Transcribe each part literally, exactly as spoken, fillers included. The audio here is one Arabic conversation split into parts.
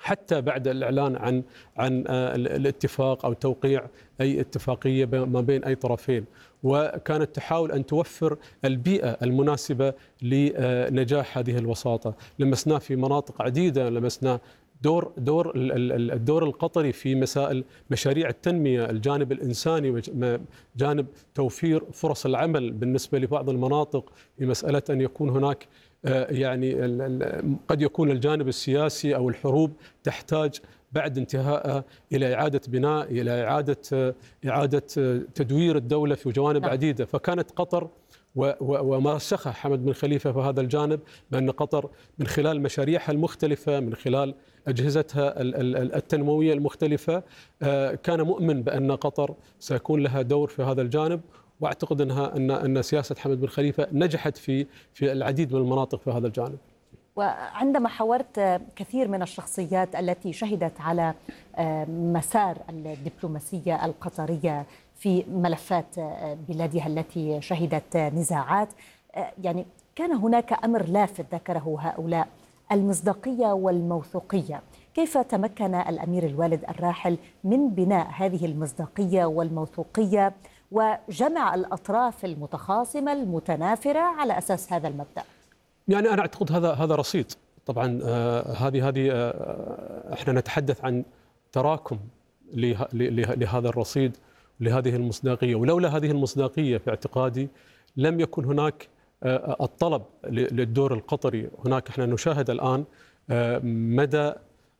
حتى بعد الإعلان عن عن الاتفاق أو توقيع أي اتفاقية ما بين أي طرفين. وكانت تحاول أن توفر البيئة المناسبة لنجاح هذه الوساطة. لمسناه في مناطق عديدة، لمسنا دور دور الدور القطري في مسائل مشاريع التنمية، الجانب الإنساني، جانب توفير فرص العمل بالنسبة لبعض المناطق، في مسألة أن يكون هناك يعني قد يكون الجانب السياسي أو الحروب تحتاج بعد انتهائها إلى إعادة بناء، إلى إعادة إعادة تدوير الدولة في جوانب نعم. عديدة. فكانت قطر وما رسخه حمد بن خليفة في هذا الجانب، بأن قطر من خلال مشاريعها المختلفة، من خلال أجهزتها التنموية المختلفة، كان مؤمن بأن قطر سيكون لها دور في هذا الجانب. واعتقد انها ان ان سياسه حمد بن خليفه نجحت في في العديد من المناطق في هذا الجانب. وعندما حاورت كثير من الشخصيات التي شهدت على مسار الدبلوماسيه القطريه في ملفات بلادها التي شهدت نزاعات، يعني كان هناك امر لافت ذكره هؤلاء: المصداقيه والموثوقيه. كيف تمكن الامير الوالد الراحل من بناء هذه المصداقيه والموثوقيه وجمع الأطراف المتخاصمة المتنافرة على أساس هذا المبدأ؟ يعني أنا أعتقد هذا هذا رصيد. طبعا آه هذه هذه آه احنا نتحدث عن تراكم له لهذا الرصيد، لهذه المصداقية. ولولا هذه المصداقية في اعتقادي لم يكن هناك آه الطلب للدور القطري. هناك احنا نشاهد الآن آه مدى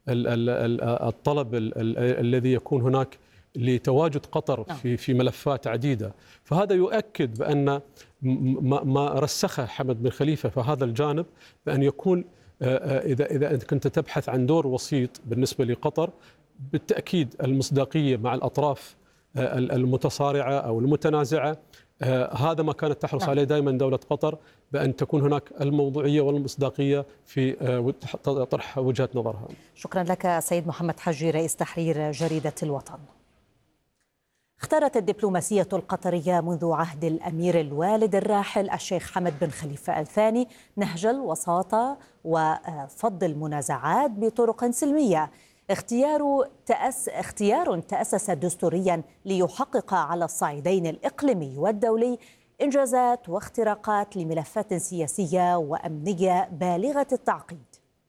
الطلب الذي يكون هناك لتواجد قطر في في ملفات عديدة. فهذا يؤكد بأن ما رسخه حمد بن خليفة في هذا الجانب، بأن يكون إذا إذا كنت تبحث عن دور وسيط بالنسبة لقطر، بالتأكيد المصداقية مع الأطراف المتصارعة أو المتنازعة، هذا ما كانت تحرص عليه دائما دولة قطر، بأن تكون هناك الموضوعية والمصداقية في طرح وجهة نظرها. شكرا لك سيد محمد حجي، رئيس تحرير جريدة الوطن. اختارت الدبلوماسية القطرية منذ عهد الأمير الوالد الراحل الشيخ حمد بن خليفة الثاني نهج الوساطة وفض المنازعات بطرق سلمية. اختيار تأس اختيار تأسس دستوريا ليحقق على الصعيدين الإقليمي والدولي إنجازات واختراقات لملفات سياسية وأمنية بالغة التعقيد.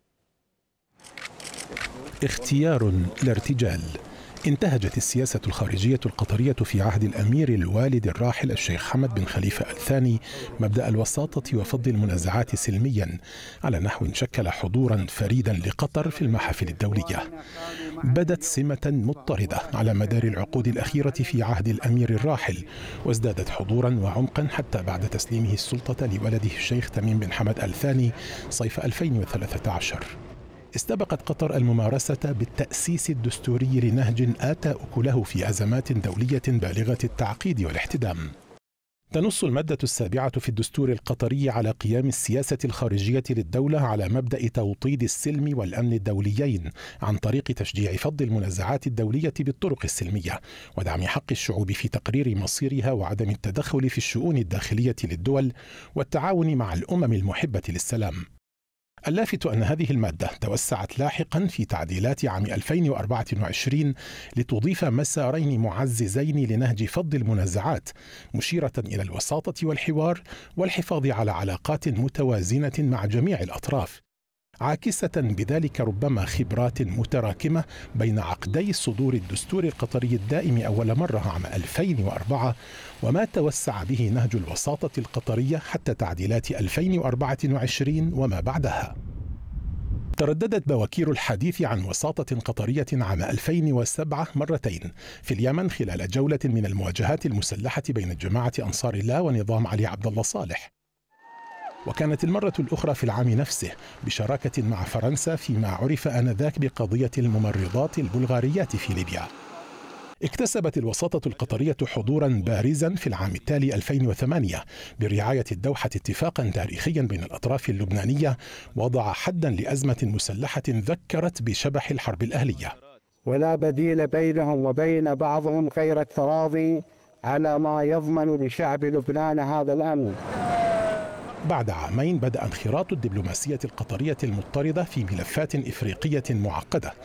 اختيار لا ارتجال. انتهجت السياسة الخارجية القطرية في عهد الأمير الوالد الراحل الشيخ حمد بن خليفة الثاني مبدأ الوساطة وفض المنازعات سلميا، على نحو شكل حضورا فريدا لقطر في المحافل الدولية. بدت سمة مضطردة على مدار العقود الأخيرة في عهد الأمير الراحل، وازدادت حضورا وعمقا حتى بعد تسليمه السلطة لولده الشيخ تميم بن حمد الثاني صيف ألفين وثلاثة عشر. استبقت قطر الممارسة بالتأسيس الدستوري لنهج آتى أكله في أزمات دولية بالغة التعقيد والاحتدام. تنص المادة السابعة في الدستور القطري على قيام السياسة الخارجية للدولة على مبدأ توطيد السلم والأمن الدوليين عن طريق تشجيع فض المنازعات الدولية بالطرق السلمية، ودعم حق الشعوب في تقرير مصيرها، وعدم التدخل في الشؤون الداخلية للدول، والتعاون مع الأمم المحبة للسلام. اللافت أن هذه المادة توسعت لاحقا في تعديلات عام ألفين وأربعة وعشرين لتضيف مسارين معززين لنهج فض المنازعات، مشيرة إلى الوساطة والحوار والحفاظ على علاقات متوازنة مع جميع الأطراف، عاكسة بذلك ربما خبرات متراكمة بين عقدي صدور الدستور القطري الدائم أول مرة عام ألفين وأربعة وما توسع به نهج الوساطة القطرية حتى تعديلات ألفين وأربعة وعشرين وما بعدها. ترددت بواكير الحديث عن وساطة قطرية عام ألفين وسبعة مرتين في اليمن خلال جولة من المواجهات المسلحة بين جماعة أنصار الله ونظام علي عبد الله صالح، وكانت المرة الأخرى في العام نفسه بشراكة مع فرنسا فيما عرف آنذاك بقضية الممرضات البلغاريات في ليبيا. اكتسبت الوساطة القطرية حضورا بارزا في العام التالي ألفين وثمانية برعاية الدوحة اتفاقا تاريخيا بين الأطراف اللبنانية وضع حدا لأزمة مسلحة ذكرت بشبح الحرب الأهلية. ولا بديل بينهم وبين بعضهم غير التراضي على ما يضمن لشعب لبنان هذا الأمن. بعد عامين بدأ انخراط الدبلوماسية القطرية المضطردة في ملفات إفريقية معقدة